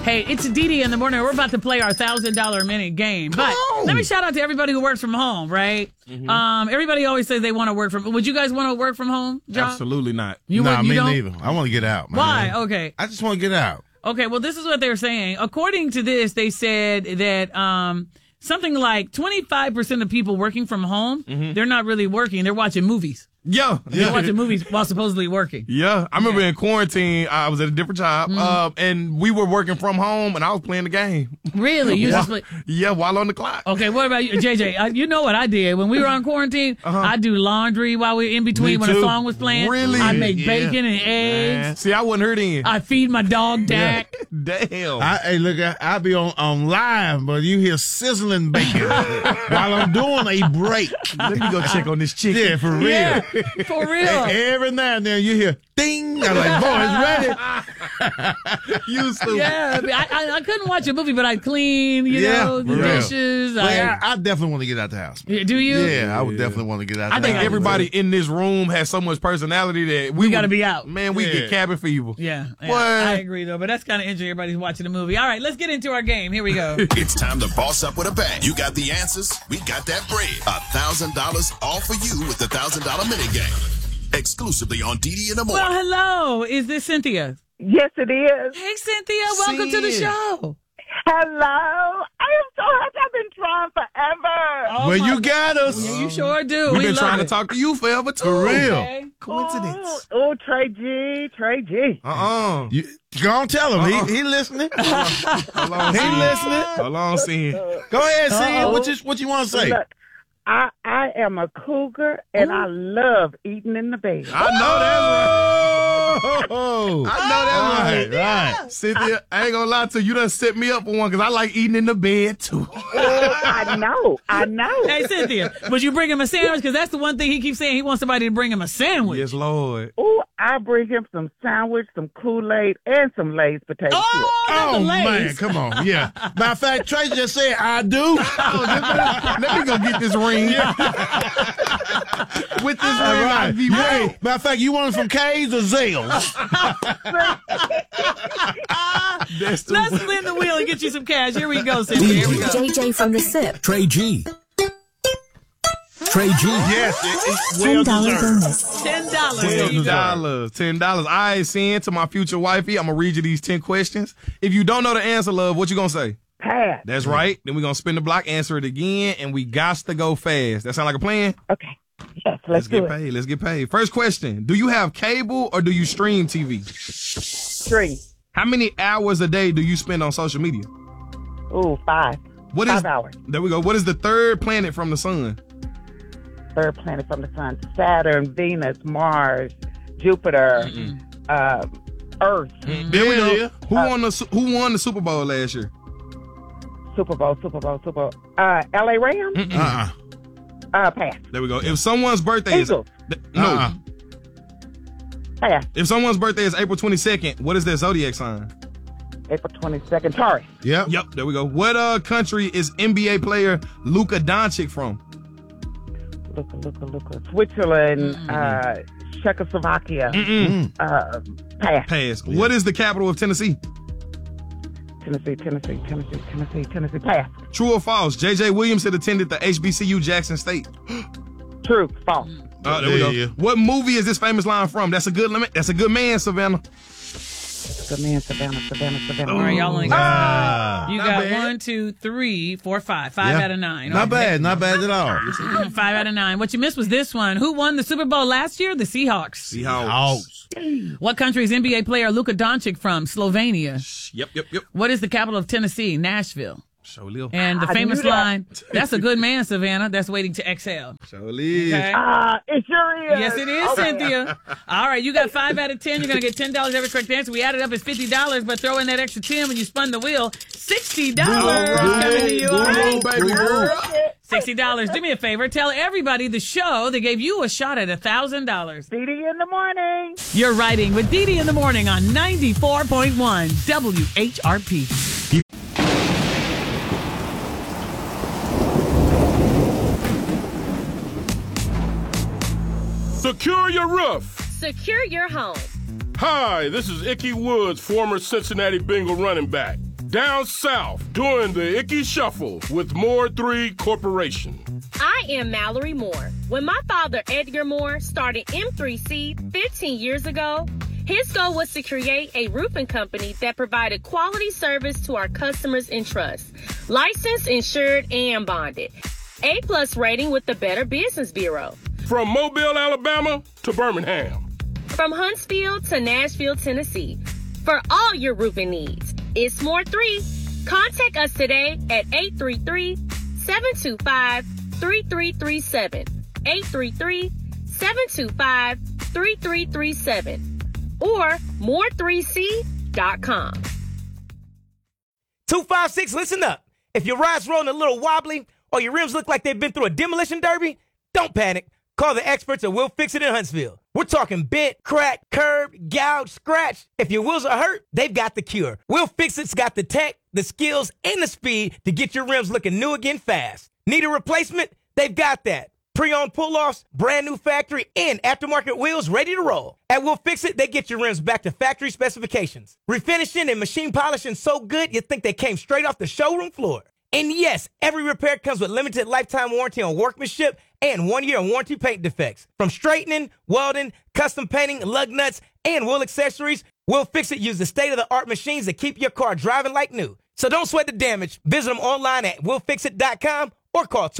Hey, it's Dee in the morning. We're about to play our $1,000 minute game. But let me shout out to everybody who works from home, right? Mm-hmm. Everybody always says they want to work from. Would you guys want to work from home, John? Absolutely not. Me neither. I want to get out, man. Why? Okay. I just want to get out. Okay, well, this is what they're saying. According to this, they said that something like 25% of people working from home, they're not really working. They're watching movies. They're watching movies while supposedly working. Yeah, I remember in quarantine, I was at a different job, and we were working from home, and I was playing the game. Really? While on the clock. Okay, what about you, JJ? You know what I did when we were on quarantine? I do laundry while we were in between when a song was playing. Really? I make bacon and eggs. Man. See, I wasn't hurt in. I feed my dog Dak. Damn. I be on live, but you hear sizzling bacon while I'm doing a break. Let me go check on this chicken. Yeah, for real. Yeah, for real. Every now and then you hear ding. I'm like, boy, it's ready. You stupid. Yeah, I couldn't watch a movie, but I'd clean, the dishes. I definitely want to get out the house. Do you? Yeah, I would definitely want to get out the house. I think everybody in this room has so much personality that we got to be out. Man, we get cabin fever. Yeah, I agree, though. But that's kind of interesting. Everybody's watching the movie. All right, let's get into our game. Here we go. It's time to boss up with a bang. You got the answers. We got that bread. $1,000 all for you with the $1,000 minute game. Exclusively on DD in the morning. Well, hello. Is this Cynthia? Yes, it is. Hey, Cynthia. Welcome to the show. Hello. I am so happy. I've been trying forever. Well, you got us. Yeah, you sure do. We've been trying to talk to you forever, too. For real. Okay. Coincidence. Oh, Trey G. You go on, tell him. He listening. Hold on, He Sin. listening. Hold on, Sin. Go ahead, Sin. What you want to say? Look, I am a cougar, and I love eating in the bed. I know that's right. Oh, I know that's right. Right. Cynthia, I ain't gonna lie to you. You done set me up for one because I like eating in the bed, too. I know. Hey, Cynthia, would you bring him a sandwich? Because that's the one thing he keeps saying. He wants somebody to bring him a sandwich. Yes, Lord. Oh, I bring him some sandwich, some Kool-Aid, and some Lay's potato chips. Oh, Lays. man, come on. Yeah. Matter of fact, Tracy just said, I do. Let me go get this ring. With this ring, I'd be ready. Matter of fact, you want it from K's or Zales? Let's spin the wheel and get you some cash. Here we go, Cynthia. Here we go. JJ from the SIP. Trey G. Trey G. Yes, it's well $10 deserved. bonus. $10. $10. All right, Sin, to my future wifey, I'm going to read you these 10 questions. If you don't know the answer, love, what you going to say? Pass. That's right. Then we're going to spin the block, answer it again, and we got to go fast. That sound like a plan? Okay. Yes, let's get do it. paid. Let's get paid. First question. Do you have cable or do you stream TV? 3. How many hours a day do you spend on social media? Ooh, 5. 5 hours. There we go. What is the third planet from the sun? Third planet from the sun: Saturn, Venus, Mars, Jupiter, Earth. There we go. Who won the Super Bowl last year? Super Bowl. L.A. Rams. Pass. There we go. If someone's birthday Eagles. No. Pass. If someone's birthday is April 22nd, what is their zodiac sign? April 22nd. Taurus. Yep. There we go. What country is NBA player Luka Doncic from? Luka. Switzerland. Czechoslovakia. Pass. What is the capital of Tennessee? Tennessee. Pass. True or false? J.J. Williamson attended the HBCU Jackson State. True. False. There we go. Yeah. What movie is this famous line from? That's a good man, Savannah. Good man, Savannah. All right, y'all only got you got 1, 2, 3, 4, 5. 5 out of 9. Not bad at all. 5 out of 9. What you missed was this one. Who won the Super Bowl last year? The Seahawks. What country is NBA player Luka Doncic from? Slovenia. Yep. What is the capital of Tennessee? Nashville. Sure. And the famous line, that's a good man, Savannah. That's waiting to exhale. Sure. Okay? It sure is. Yes, it is, Cynthia. All right, you got 5 out of 10. You're going to get $10 every correct answer. We added up as $50, but throw in that extra 10 when you spun the wheel. $60 coming to you. All right, baby girl. $60. Do me a favor. Tell everybody the show that gave you a shot at $1,000. DD in the morning. You're riding with DD in the morning on 94.1 WHRP. Secure your roof. Secure your home. Hi, this is Ickey Woods, former Cincinnati Bengal running back. Down south, doing the Icky Shuffle with Moore 3 Corporation. I am Mallory Moore. When my father, Edgar Moore, started M3C 15 years ago, his goal was to create a roofing company that provided quality service to our customers and trust. Licensed, insured, and bonded. A+ rating with the Better Business Bureau. From Mobile, Alabama to Birmingham. From Huntsville to Nashville, Tennessee. For all your roofing needs, it's Moore 3. Contact us today at 833-725-3337. 833-725-3337. Or more3c.com. 256, listen up. If your ride's rolling a little wobbly or your rims look like they've been through a demolition derby, don't panic. Call the experts at Will Fix It in Huntsville. We're talking bent, crack, curb, gouge, scratch. If your wheels are hurt, they've got the cure. Will Fix It's got the tech, the skills, and the speed to get your rims looking new again fast. Need a replacement? They've got that. Pre-owned pull-offs, brand new factory, and aftermarket wheels ready to roll. At Will Fix It, they get your rims back to factory specifications. Refinishing and machine polishing so good you think they came straight off the showroom floor. And yes, every repair comes with limited lifetime warranty on workmanship and 1 year warranty paint defects. From straightening, welding, custom painting, lug nuts, and wheel accessories, Will Fix It uses state-of-the-art machines that keep your car driving like new. So don't sweat the damage. Visit them online at willfixit.com or call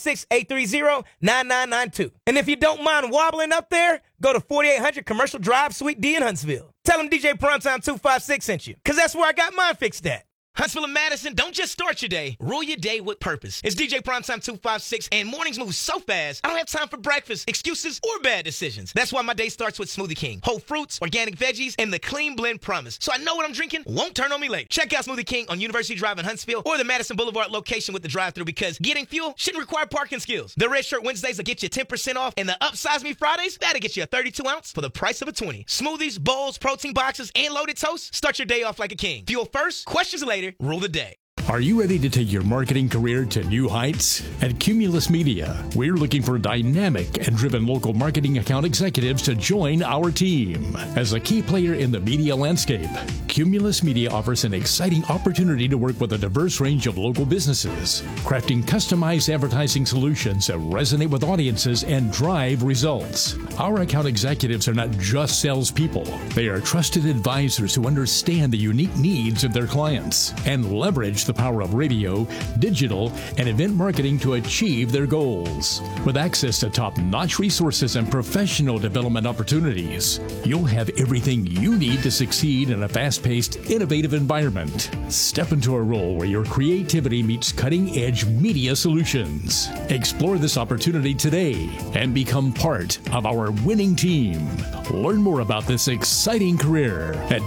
256-830-9992. And if you don't mind wobbling up there, go to 4800 Commercial Drive, Suite D in Huntsville. Tell them DJ Primetime 256 sent you, because that's where I got mine fixed at. Huntsville and Madison, don't just start your day. Rule your day with purpose. It's DJ Primetime 256, and mornings move so fast, I don't have time for breakfast, excuses, or bad decisions. That's why my day starts with Smoothie King. Whole fruits, organic veggies, and the clean blend promise. So I know what I'm drinking won't turn on me late. Check out Smoothie King on University Drive in Huntsville or the Madison Boulevard location with the drive-thru, because getting fuel shouldn't require parking skills. The Red Shirt Wednesdays will get you 10% off, and the Upsize Me Fridays, that'll get you a 32-ounce for the price of a 20. Smoothies, bowls, protein boxes, and loaded toast. Start your day off like a king. Fuel first, questions later, rule the day. Are you ready to take your marketing career to new heights? At Cumulus Media, we're looking for dynamic and driven local marketing account executives to join our team. As a key player in the media landscape, Cumulus Media offers an exciting opportunity to work with a diverse range of local businesses, crafting customized advertising solutions that resonate with audiences and drive results. Our account executives are not just salespeople. They are trusted advisors who understand the unique needs of their clients and leverage the power of radio, digital, and event marketing to achieve their goals. With access to top-notch resources and professional development opportunities, you'll have everything you need to succeed in a fast-paced, innovative environment. Step into a role where your creativity meets cutting-edge media solutions. Explore this opportunity today and become part of our winning team. Learn more about this exciting career at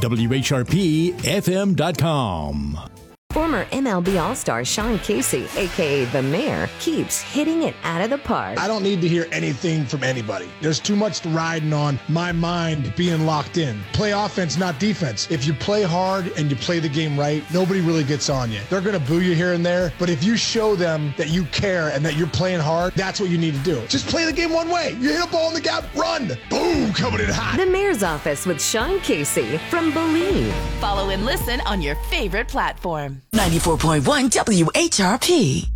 WHRPFM.com. Former MLB All-Star Sean Casey, a.k.a. The Mayor, keeps hitting it out of the park. I don't need to hear anything from anybody. There's too much riding on my mind being locked in. Play offense, not defense. If you play hard and you play the game right, nobody really gets on you. They're going to boo you here and there, but if you show them that you care and that you're playing hard, that's what you need to do. Just play the game one way. You hit a ball in the gap, run. Boom, coming in hot. The Mayor's Office with Sean Casey from Believe. Follow and listen on your favorite platform. 94.1 WHRP.